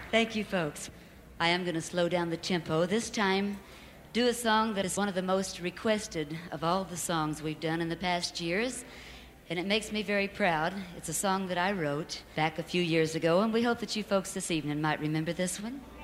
Thank you, folks. I am going to slow down the tempo. This time, do a song that is one of the most requested of all the songs we've done in the past years, and it makes me very proud. It's a song that I wrote back a few years ago, and we hope that you folks this evening might remember this one.